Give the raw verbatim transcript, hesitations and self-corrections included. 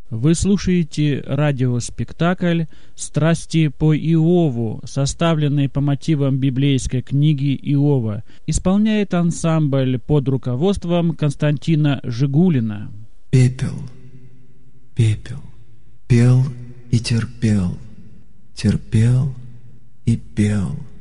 Вы слушаете радиоспектакль «Страсти по Иову», составленный по мотивам библейской книги Иова. Исполняет ансамбль под руководством Константина Жигулина. Пепел, пепел, пел и терпел, терпел и пел.